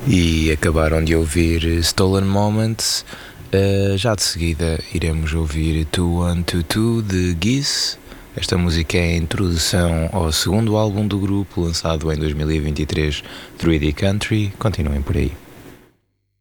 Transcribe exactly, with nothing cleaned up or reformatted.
E acabaram de ouvir Stolen Moments. Uh, já de seguida iremos ouvir Two One Two Two de Geese. Esta música é a introdução ao segundo álbum do grupo, lançado em dois mil e vinte e três, três D Country. Continuem por aí.